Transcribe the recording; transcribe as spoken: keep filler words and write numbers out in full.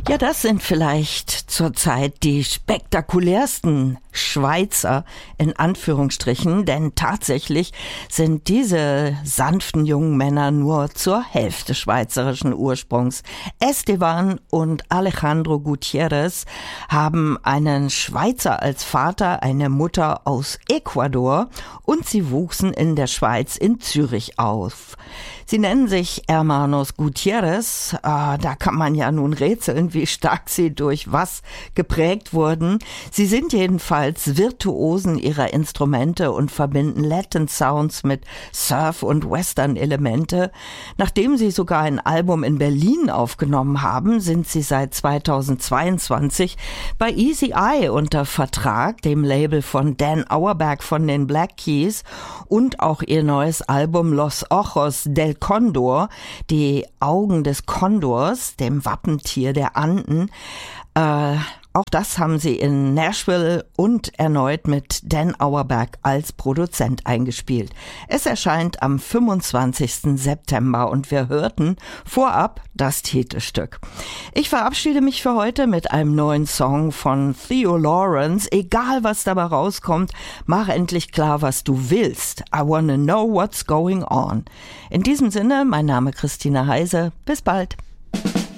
Ja, das sind vielleicht zurzeit die spektakulärsten Schweizer in Anführungsstrichen, denn tatsächlich sind diese sanften jungen Männer nur zur Hälfte schweizerischen Ursprungs. Esteban und Alejandro Gutierrez haben einen Schweizer als Vater, eine Mutter aus Ecuador und sie wuchsen in der Schweiz in Zürich auf. Sie nennen sich Hermanos Gutierrez, äh, da kann man ja nun rätseln, wie stark sie durch was geprägt wurden. Sie sind jedenfalls Virtuosen ihrer Instrumente und verbinden Latin Sounds mit Surf- und Western-Elemente. Nachdem sie sogar ein Album in Berlin aufgenommen haben, sind sie seit zweitausendzweiundzwanzig bei Easy Eye unter Vertrag, dem Label von Dan Auerbach von den Black Keys, und auch ihr neues Album Los Ojos del Condor, die Augen des Kondors, dem Wappentier der Anden. Äh, auch das haben sie in Nashville und erneut mit Dan Auerbach als Produzent eingespielt. Es erscheint am fünfundzwanzigsten September und wir hörten vorab das Titelstück. Ich verabschiede mich für heute mit einem neuen Song von Theo Lawrence. Egal was dabei rauskommt, mach endlich klar, was du willst. I wanna know what's going on. In diesem Sinne, mein Name Christina Heise. Bis bald.